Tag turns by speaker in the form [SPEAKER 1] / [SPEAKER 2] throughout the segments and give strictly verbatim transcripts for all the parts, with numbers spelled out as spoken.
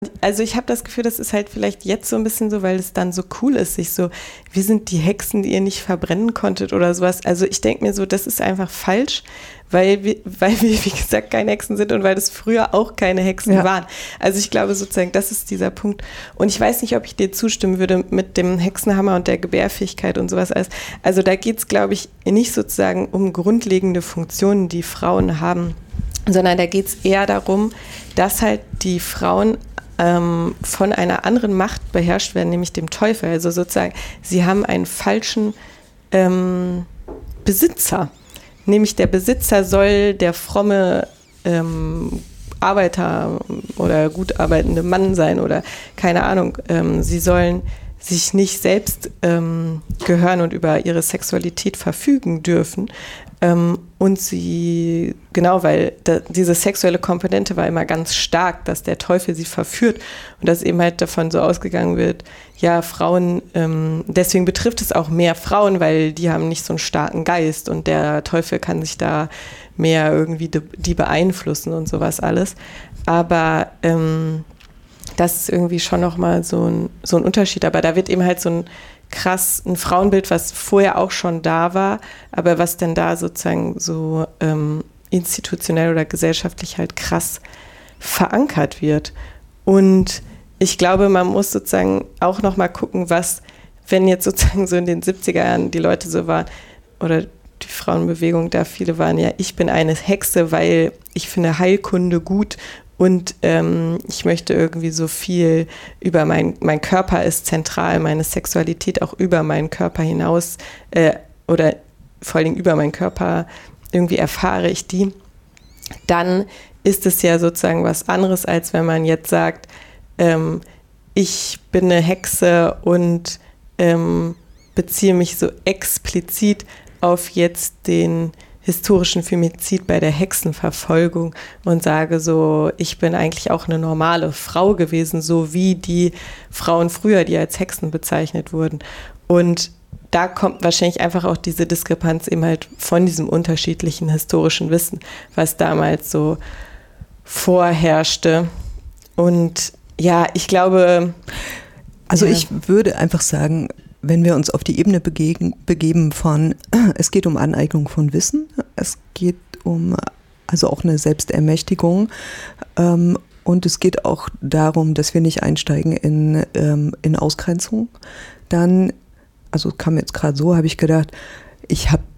[SPEAKER 1] Also ich habe das Gefühl, das ist halt vielleicht jetzt so ein bisschen so, weil es dann so cool ist, sich so, wir sind die Hexen, die ihr nicht verbrennen konntet oder sowas. Also ich denke mir so, das ist einfach falsch, weil wir, weil wir, wie gesagt, keine Hexen sind und weil das früher auch keine Hexen ja. waren. Also ich glaube sozusagen, das ist dieser Punkt. Und ich weiß nicht, ob ich dir zustimmen würde mit dem Hexenhammer und der Gebärfähigkeit und sowas alles. Also da geht es, glaube ich, nicht sozusagen um grundlegende Funktionen, die Frauen haben, sondern da geht es eher darum, dass halt die Frauen ähm, von einer anderen Macht beherrscht werden, nämlich dem Teufel. Also sozusagen, sie haben einen falschen ähm, Besitzer. Nämlich der Besitzer soll der fromme ähm, Arbeiter oder gut arbeitende Mann sein oder keine Ahnung. Ähm, sie sollen sich nicht selbst ähm, gehören und über ihre Sexualität verfügen dürfen. Ähm, und sie, genau, weil da, diese sexuelle Komponente war immer ganz stark, dass der Teufel sie verführt und dass eben halt davon so ausgegangen wird, ja, Frauen, ähm, deswegen betrifft es auch mehr Frauen, weil die haben nicht so einen starken Geist und der Teufel kann sich da mehr irgendwie die, die beeinflussen und sowas alles. Aber ähm, das ist irgendwie schon nochmal so ein, so ein Unterschied. Aber da wird eben halt so ein krass, ein Frauenbild, was vorher auch schon da war, aber was denn da sozusagen so ähm, institutionell oder gesellschaftlich halt krass verankert wird. Und ich glaube, man muss sozusagen auch nochmal gucken, was, wenn jetzt sozusagen so in den siebziger Jahren die Leute so waren, oder die Frauenbewegung da viele waren, ja, ich bin eine Hexe, weil ich finde Heilkunde gut und ähm, ich möchte irgendwie so viel über mein, mein Körper ist zentral, meine Sexualität auch über meinen Körper hinaus äh, oder vor allen Dingen über meinen Körper irgendwie erfahre ich die, dann ist es ja sozusagen was anderes, als wenn man jetzt sagt, ähm, ich bin eine Hexe und ähm, beziehe mich so explizit auf jetzt den historischen Femizid bei der Hexenverfolgung und sage so, ich bin eigentlich auch eine normale Frau gewesen, so wie die Frauen früher, die als Hexen bezeichnet wurden. Und da kommt wahrscheinlich einfach auch diese Diskrepanz eben halt von diesem unterschiedlichen historischen Wissen, was damals so vorherrschte. Und ja, ich glaube...
[SPEAKER 2] Also
[SPEAKER 1] ja.
[SPEAKER 2] ich würde einfach sagen, wenn wir uns auf die Ebene begegen, begeben von, es geht um Aneignung von Wissen, es geht um also auch eine Selbstermächtigung ähm, und es geht auch darum, dass wir nicht einsteigen in, ähm, in Ausgrenzung, dann, also kam jetzt gerade so, habe ich gedacht, ich habe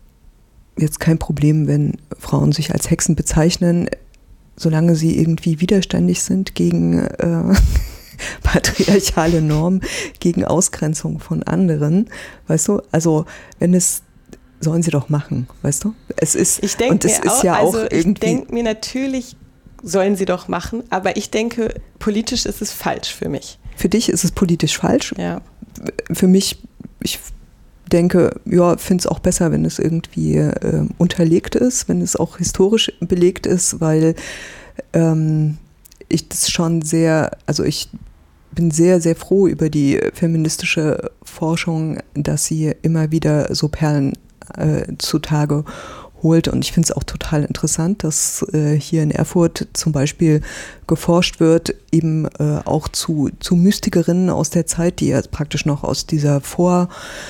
[SPEAKER 2] jetzt kein Problem, wenn Frauen sich als Hexen bezeichnen, solange sie irgendwie widerständig sind gegen äh, patriarchale Normen, gegen Ausgrenzung von anderen, weißt du? Also wenn es, sollen sie doch machen, weißt du? Es ist,
[SPEAKER 1] ich denke
[SPEAKER 2] und es
[SPEAKER 1] mir
[SPEAKER 2] ist
[SPEAKER 1] auch,
[SPEAKER 2] ja auch
[SPEAKER 1] also
[SPEAKER 2] irgendwie.
[SPEAKER 1] Ich denke mir natürlich, sollen sie doch machen, aber ich denke, politisch ist es falsch für mich.
[SPEAKER 2] Für dich ist es politisch falsch.
[SPEAKER 1] Ja.
[SPEAKER 2] Für mich, ich denke, ja, finde es auch besser, wenn es irgendwie äh, unterlegt ist, wenn es auch historisch belegt ist, weil ähm, ich das schon sehr, also ich bin sehr, sehr froh über die feministische Forschung, dass sie immer wieder so Perlen äh, zutage holt. Und ich finde es auch total interessant, dass äh, hier in Erfurt zum Beispiel geforscht wird, eben äh, auch zu, zu Mystikerinnen aus der Zeit, die ja praktisch noch aus dieser vor,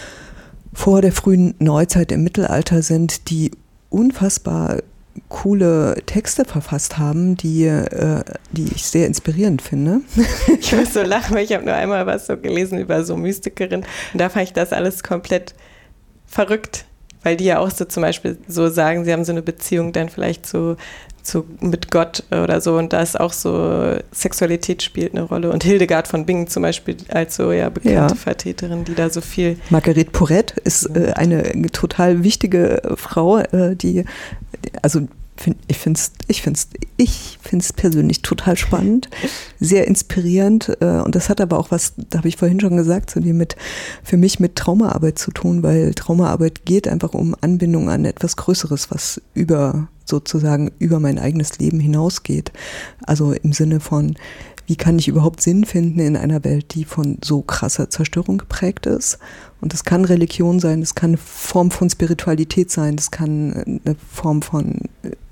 [SPEAKER 2] vor der frühen Neuzeit im Mittelalter sind, die unfassbar coole Texte verfasst haben, die, äh, die ich sehr inspirierend finde.
[SPEAKER 1] Ich muss so lachen, weil ich habe nur einmal was so gelesen über so Mystikerinnen und da fand ich das alles komplett verrückt, weil die ja auch so zum Beispiel so sagen, sie haben so eine Beziehung dann vielleicht zu, zu mit Gott oder so und da ist auch so, Sexualität spielt eine Rolle und Hildegard von Bingen zum Beispiel als so ja bekannte ja. Vertreterin, die da so viel...
[SPEAKER 2] Marguerite Porete ist äh, eine total wichtige Frau, äh, die also find, ich finde es ich find's, ich find's persönlich total spannend, sehr inspirierend äh, und das hat aber auch was, da habe ich vorhin schon gesagt, so die mit, für mich mit Traumaarbeit zu tun, weil Traumaarbeit geht einfach um Anbindung an etwas Größeres, was über sozusagen über mein eigenes Leben hinausgeht. Also im Sinne von, wie kann ich überhaupt Sinn finden in einer Welt, die von so krasser Zerstörung geprägt ist? Und das kann Religion sein, das kann eine Form von Spiritualität sein, das kann eine Form von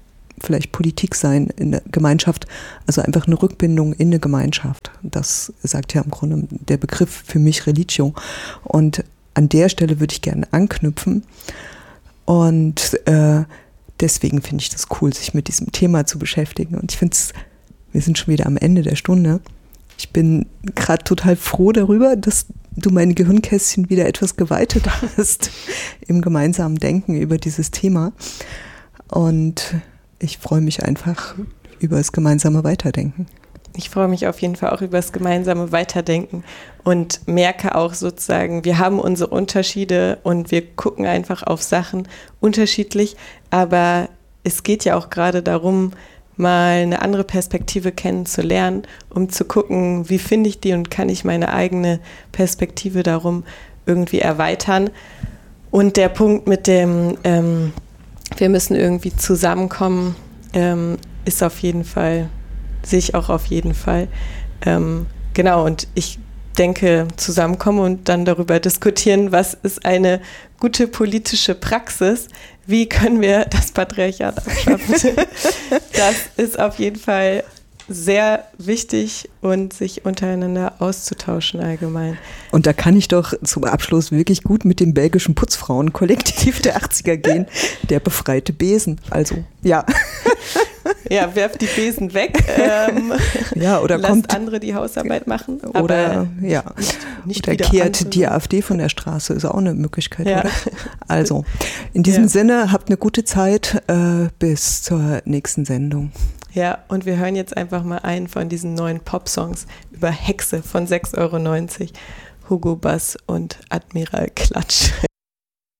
[SPEAKER 2] vielleicht Politik sein in der Gemeinschaft, also einfach eine Rückbindung in eine Gemeinschaft. Das sagt ja im Grunde der Begriff für mich Religio. Und an der Stelle würde ich gerne anknüpfen. Und äh, deswegen finde ich das cool, sich mit diesem Thema zu beschäftigen. Und ich finde es, wir sind schon wieder am Ende der Stunde. Ich bin gerade total froh darüber, dass du meine Gehirnkästchen wieder etwas geweitet hast im gemeinsamen Denken über dieses Thema. Und ich freue mich einfach über das gemeinsame Weiterdenken.
[SPEAKER 1] Ich freue mich auf jeden Fall auch über das gemeinsame Weiterdenken und merke auch sozusagen, wir haben unsere Unterschiede und wir gucken einfach auf Sachen unterschiedlich, aber es geht ja auch gerade darum, mal eine andere Perspektive kennenzulernen, um zu gucken, wie finde ich die und kann ich meine eigene Perspektive darum irgendwie erweitern. Und der Punkt mit dem, ähm, wir müssen irgendwie zusammenkommen, ähm, ist auf jeden Fall, sehe ich auch auf jeden Fall. Ähm, genau, und ich denke, zusammenkommen und dann darüber diskutieren, was ist eine gute politische Praxis, wie können wir das Patriarchat abschaffen. Das ist auf jeden Fall sehr wichtig und sich untereinander auszutauschen allgemein.
[SPEAKER 2] Und da kann ich doch zum Abschluss wirklich gut mit dem belgischen Putzfrauenkollektiv der achtziger gehen, der befreite Besen. Also, ja.
[SPEAKER 1] Ja, werft die Besen weg, ähm,
[SPEAKER 2] ja, oder
[SPEAKER 1] lasst
[SPEAKER 2] kommt,
[SPEAKER 1] andere die Hausarbeit machen.
[SPEAKER 2] Oder, ja,
[SPEAKER 1] nicht, nicht
[SPEAKER 2] oder kehrt die AfD von der Straße, ist auch eine Möglichkeit, ja. Oder? Also, in diesem ja. Sinne, habt eine gute Zeit, äh, bis zur nächsten Sendung.
[SPEAKER 1] Ja, und wir hören jetzt einfach mal einen von diesen neuen Pop-Songs über Hexe von sechs Euro neunzig, Hugo Bass und Admiral Klatsch.